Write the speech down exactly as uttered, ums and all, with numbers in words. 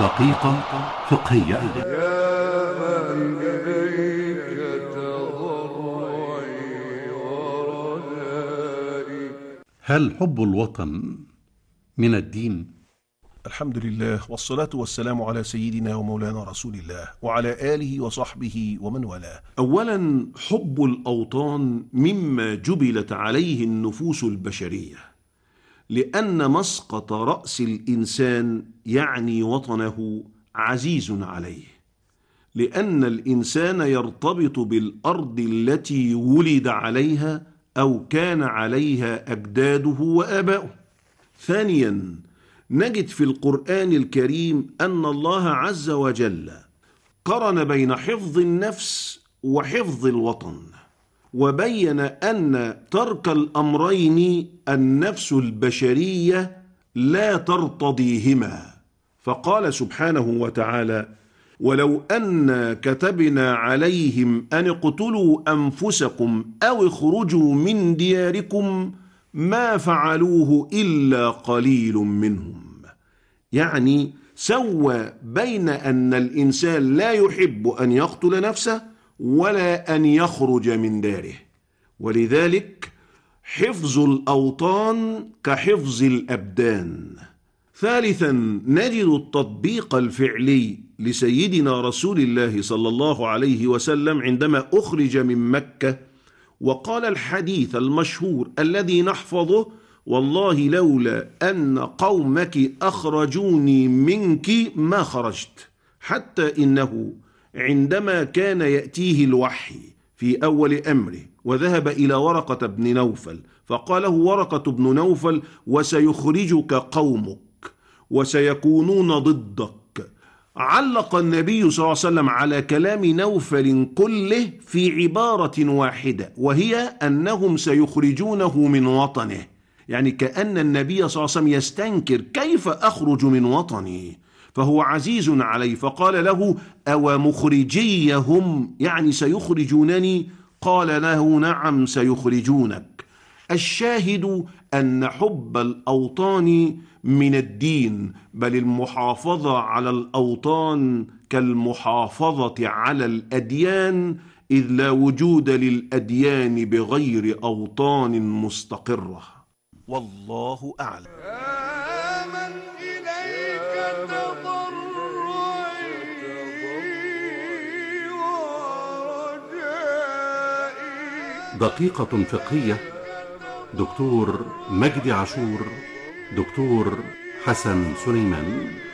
دقيقة فقهية. يا من إليك تضرعي ورجائي. هل حب الوطن من الدين؟ الحمد لله والصلاة والسلام على سيدنا ومولانا رسول الله وعلى آله وصحبه ومن والاه. أولا، حب الأوطان مما جبلت عليه النفوس البشرية، لأن مسقط رأس الإنسان يعني وطنه عزيز عليه، لأن الإنسان يرتبط بالأرض التي ولد عليها أو كان عليها أجداده وآباؤه. ثانيا، نجد في القرآن الكريم أن الله عز وجل قرن بين حفظ النفس وحفظ الوطن، وبين أن ترك الأمرين النفس البشرية لا ترتضيهما، فقال سبحانه وتعالى: ولو أن كتبنا عليهم أن اقتلوا أنفسكم أو اخرجوا من دياركم ما فعلوه إلا قليل منهم. يعني سوى بين أن الإنسان لا يحب أن يقتل نفسه ولا أن يخرج من داره، ولذلك حفظ الأوطان كحفظ الأبدان. ثالثا، نجد التطبيق الفعلي لسيدنا رسول الله صلى الله عليه وسلم عندما أخرج من مكة وقال الحديث المشهور الذي نحفظه: والله لولا أن قومك أخرجوني منك ما خرجت. حتى إنه عندما كان يأتيه الوحي في أول أمره وذهب إلى ورقة بن نوفل فقال له ورقة بن نوفل: وسيخرجك قومك وسيكونون ضدك. علق النبي صلى الله عليه وسلم على كلام نوفل كله في عبارة واحدة، وهي أنهم سيخرجونه من وطنه. يعني كأن النبي صلى الله عليه وسلم يستنكر: كيف أخرج من وطني؟ فهو عزيز عليه، فقال له: أو مخرجيهم، يعني سيخرجونني؟ قال له: نعم سيخرجونك. الشاهد أن حب الأوطان من الدين، بل المحافظة على الأوطان كالمحافظة على الأديان، إذ لا وجود للأديان بغير أوطان مستقرة. والله أعلم. يا من إليك تضرعي ورجائي. دقيقة فقهية. دكتور مجدي عاشور، دكتور حسن سليمان.